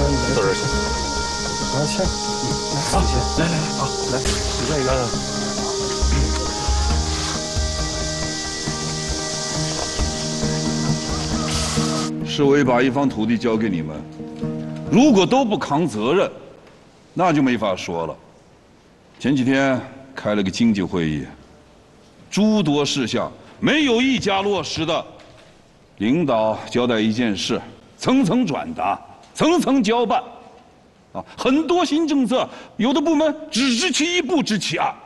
走着去。 行， 好，来，好，来，一个一个。 市委把一方土地交给你们，如果都不扛责任，那就没法说了。前几天开了个经济会议，诸多事项没有一家落实的。领导交代一件事，层层转达，层层交办，啊，很多新政策，有的部门只知其一，不知其二。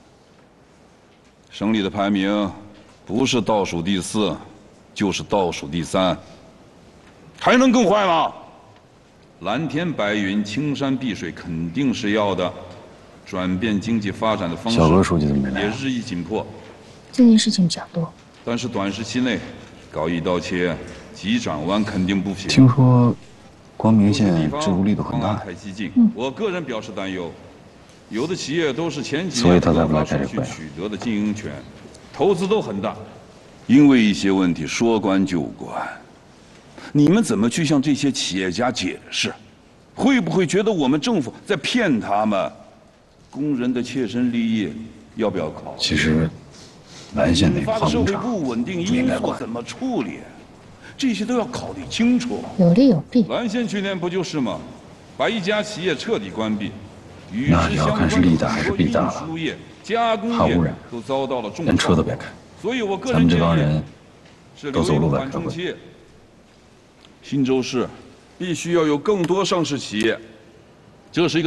省里的排名不是倒数第4，就是倒数第3。还能更坏吗？蓝天白云、青山碧水肯定是要的，转变经济发展的方式， 小何书记怎么没来？ 也日益紧迫。 最近事情比较多， 但是短时期内搞一刀切、急转弯肯定不行。 听说光明县制度力度很大， 太激进，我个人表示担忧。有的企业都是前几所以年他才不来手续开这会。 取得的经营权，投资都很大，因为一些问题说关就关。你们怎么去向这些企业家解释？会不会觉得我们政府在骗他们？工人的切身利益要不要考虑？ 其实，蓝县那个发的社会化工厂不稳定因素怎么处理？这些都要考虑清楚。 有利有弊。 蓝县去年不就是吗？把一家企业彻底关闭，与那之相关的要看是利大还是弊大了运输业、加工业怕污染都遭到了重连车都别开。 所以我个咱们这人建议帮人是都走路来缓开会。 冲期。新州市必须要有更多上市企业，这是一个。